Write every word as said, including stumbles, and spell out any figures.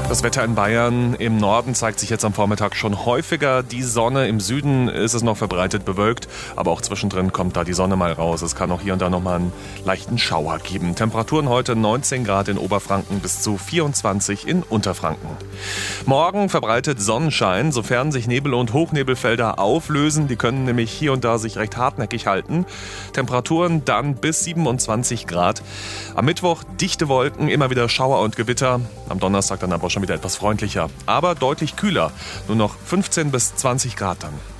Das Wetter in Bayern im Norden zeigt sich jetzt am Vormittag schon häufiger die Sonne. Im Süden ist es noch verbreitet bewölkt, aber auch zwischendrin kommt da die Sonne mal raus. Es kann auch hier und da noch mal einen leichten Schauer geben. Temperaturen heute neunzehn Grad in Oberfranken bis zu vierundzwanzig in Unterfranken. Morgen verbreitet Sonnenschein, sofern sich Nebel- und Hochnebelfelder auflösen. Die können nämlich hier und da sich recht hartnäckig halten. Temperaturen dann bis siebenundzwanzig Grad. Am Mittwoch dichte Wolken, immer wieder Schauer und Gewitter. Am Donnerstag dann aber schon wieder etwas freundlicher, aber deutlich kühler. Nur noch fünfzehn bis zwanzig Grad dann.